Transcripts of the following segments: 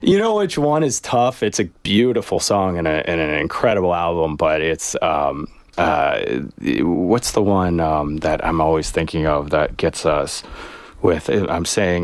You know which one is tough? It's a beautiful song and an incredible album, but it's what's the one that I'm always thinking of that gets us with? I'm saying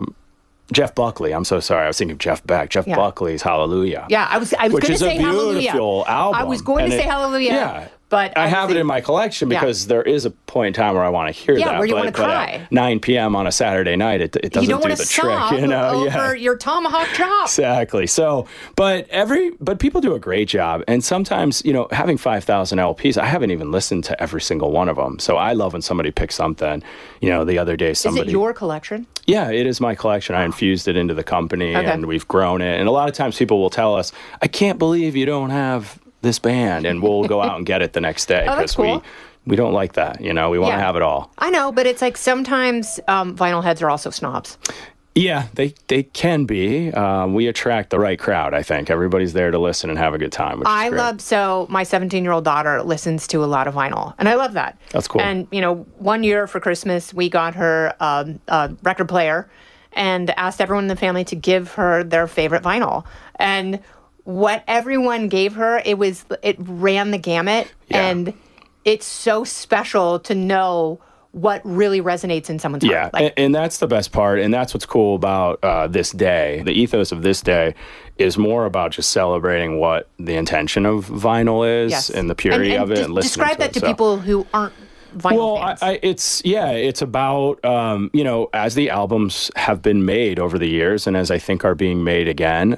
Jeff Buckley. I'm so sorry. I was thinking of Jeff Beck. Jeff Buckley's Hallelujah. Yeah, I was going to say Hallelujah. Which is a beautiful album. I was going to say Hallelujah. Yeah. But I have it in my collection because there is a point in time where I want to hear that. Yeah, where you want to cry. At 9 p.m. on a Saturday night, it doesn't you don't do want the to trick. You know, over your tomahawk chop. Exactly. So, but people do a great job, and sometimes having 5,000 LPs, I haven't even listened to every single one of them. So I love when somebody picks something. The other day somebody. Is it your collection? Yeah, it is my collection. I infused it into the company, and we've grown it. And a lot of times people will tell us, "I can't believe you don't have this band," and we'll go out and get it the next day because cool. we don't like that. We want to have it all. I know, but it's like sometimes vinyl heads are also snobs. Yeah, they can be. We attract the right crowd, I think. Everybody's there to listen and have a good time, which is great. So my 17-year-old daughter listens to a lot of vinyl, and I love that. That's cool. And, one year for Christmas, we got her a record player and asked everyone in the family to give her their favorite vinyl. And what everyone gave her, it ran the gamut, and it's so special to know what really resonates in someone's heart. Yeah, and that's the best part, and that's what's cool about this day. The ethos of this day is more about just celebrating what the intention of vinyl is and the purity of it, and listening describe that to people who aren't vinyl fans. It's about, as the albums have been made over the years, and as I think are being made again,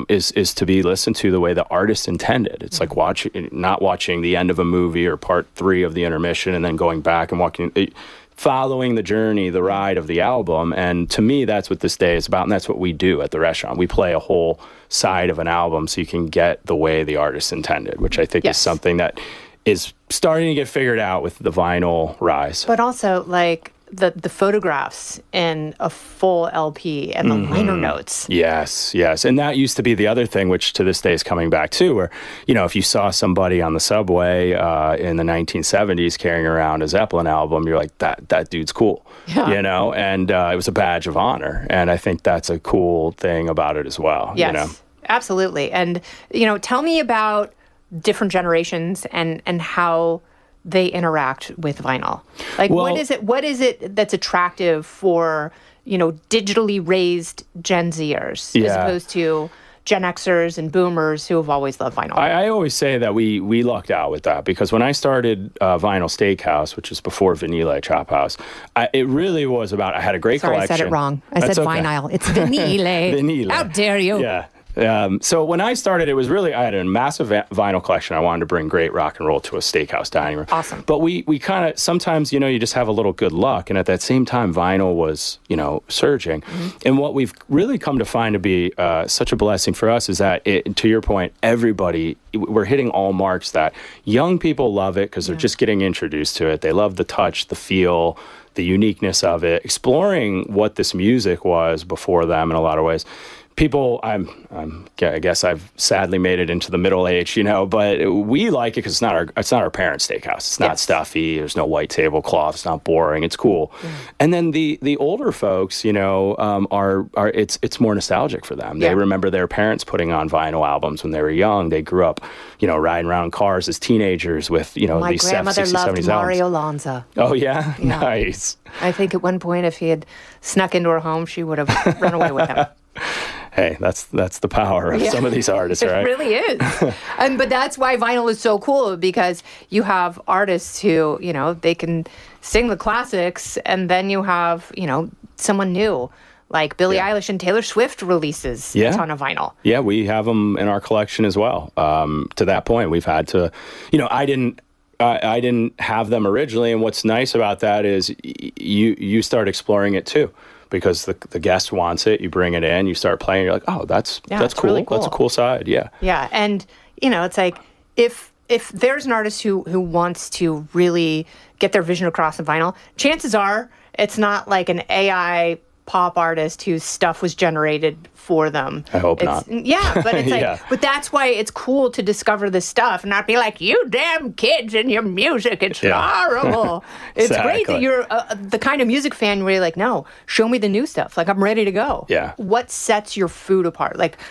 is to be listened to the way the artist intended. It's like not watching the end of a movie or part 3 of the intermission and then going back and following the journey, the ride of the album. And to me, that's what this day is about, and that's what we do at the restaurant. We play a whole side of an album so you can get the way the artist intended, which I think is something that is starting to get figured out with the vinyl rise. But also, like, the photographs in a full LP and the liner notes. Yes. And that used to be the other thing, which to this day is coming back too, where, if you saw somebody on the subway in the 1970s carrying around a Zeppelin album, you're like, that dude's cool, and it was a badge of honor. And I think that's a cool thing about it as well. Yes, absolutely. And, tell me about different generations and how they interact with vinyl. Like, what is it that's attractive for, digitally raised Gen Zers as opposed to Gen Xers and boomers who have always loved vinyl? I always say that we lucked out with that, because when I started Vinyl Steakhouse, which was before Vanille Chop House, it really was about, I had a great collection. Sorry, I said it wrong. I said vinyl. It's Vanille. Vanille. How dare you? Yeah. So when I started, it was really, I had a massive vinyl collection. I wanted to bring great rock and roll to a steakhouse dining room. Awesome. But we kind of, sometimes, you just have a little good luck. And at that same time, vinyl was, surging. Mm-hmm. And what we've really come to find to be such a blessing for us is that, to your point, we're hitting all marks that young people love it because they're just getting introduced to it. They love the touch, the feel, the uniqueness of it, exploring what this music was before them in a lot of ways. People, I guess I've sadly made it into the middle age, but we like it because it's not our parents' steakhouse. It's not stuffy. There's no white tablecloth. It's not boring. It's cool. And then the older folks, it's more nostalgic for them. They remember their parents putting on vinyl albums when they were young. They grew up, riding around in cars as teenagers with, these 60s, 70s albums. My grandmother loved Mario Lanza. Oh yeah? Nice. I think at one point, if he had snuck into her home, she would have run away with him. Hey, that's the power of some of these artists, right? It really is. But that's why vinyl is so cool, because you have artists who, they can sing the classics, and then you have, someone new. Like Billie Eilish and Taylor Swift releases a ton of vinyl. Yeah, we have them in our collection as well. To that point, we've had to, I didn't have them originally, and what's nice about that is you start exploring it too. Because the guest wants it, you bring it in, you start playing, you're like, oh, that's cool. Really cool. That's a cool side, yeah. Yeah, and, it's like, if there's an artist who wants to really get their vision across in vinyl, chances are it's not like an AI pop artist whose stuff was generated for them. I hope not. Yeah, but it's like, Yeah. but that's why it's cool to discover this stuff and not be like, you damn kids and your music, it's horrible. It's great that Exactly. you're the kind of music fan where you're like, no, show me the new stuff. Like, I'm ready to go. Yeah. What sets your food apart? Like,